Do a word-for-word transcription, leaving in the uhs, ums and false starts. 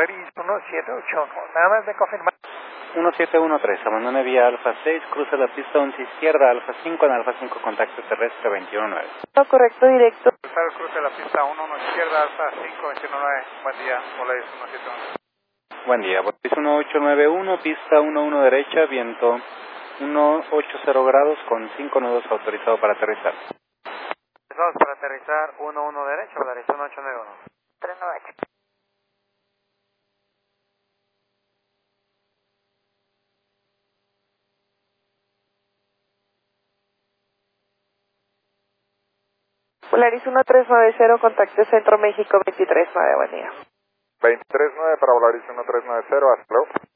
uno siete ocho uno, nada más de confirmar. uno siete uno tres, abandone vía Alfa seis, cruza la pista once izquierda, Alfa cinco, en Alfa cinco, contacto terrestre veintiuno nueve. No, correcto, directo. Cruzar el cruce de la pista uno uno izquierda, Alfa cinco, veintiuno nueve, buen día, Volaris uno siete uno. Buen día, Volaris uno ocho nueve uno, pista uno uno derecha, viento uno ochenta grados con cinco nudos autorizado para aterrizar. Vamos para aterrizar uno uno derecho, Volaris uno ocho nueve uno. tres nueve ocho. Volaris uno tres nueve cero, contacto Centro México veintitrés nueve, buen día. veintitrés nueve para Volaris uno tres nueve cero, hasta luego.